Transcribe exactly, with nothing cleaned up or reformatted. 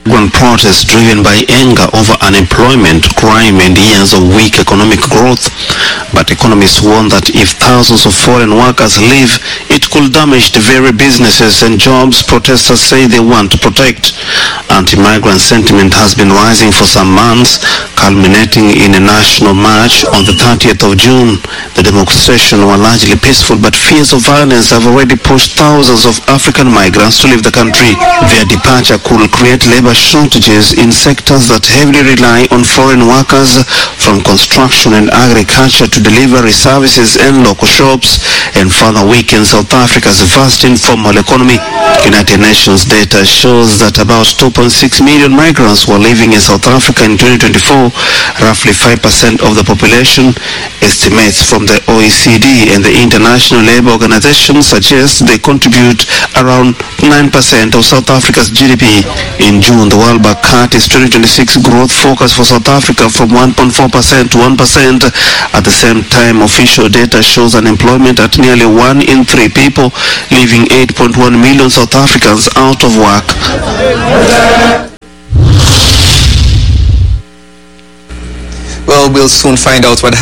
Migrant protests driven by anger over unemployment, crime and years of weak economic growth. But economists warn that if thousands of foreign workers leave, it could damage the very businesses and jobs protesters say they want to protect. Anti-migrant sentiment has been rising for some months, culminating in a national march on the thirtieth of June. The demonstrations were largely peaceful, but fears of violence have already pushed thousands of African migrants to leave the country. Their departure could create labor shortages in sectors that heavily rely on foreign workers, from construction and agriculture to delivery services and local shops, and further weaken South Africa's vast informal economy. United Nations data shows that about two point six million migrants were living in South Africa in twenty twenty-four, roughly five percent of the population. Estimates from the O E C D and the International Labour Organization suggest they contribute around nine percent of South Africa's G D P. In June, the World Bank cut its twenty twenty-six growth forecast for South Africa from one point four percent to one percent. At the same time, official data shows unemployment at nearly one in three people, leaving eight point one million South Africans out of work. Well, we'll soon find out what